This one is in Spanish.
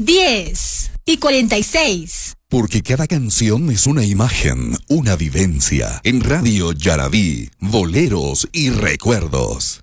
10:46. Porque cada canción es una imagen, una vivencia. En Radio Yarabí, boleros y recuerdos.